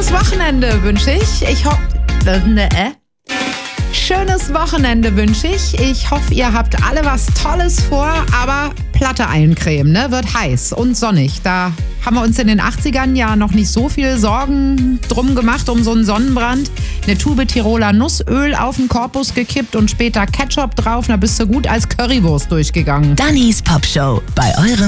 Schönes Wochenende wünsche ich. Schönes Wochenende wünsche ich. Ich hoffe, ihr habt alle was Tolles vor, aber Platte eincremen, ne? Wird heiß und sonnig. Da haben wir uns in den 80ern ja noch nicht so viel Sorgen drum gemacht, um so einen Sonnenbrand. Eine Tube Tiroler Nussöl auf den Korpus gekippt und später Ketchup drauf. Da bist du gut als Currywurst durchgegangen. Dannys Popshow bei eurem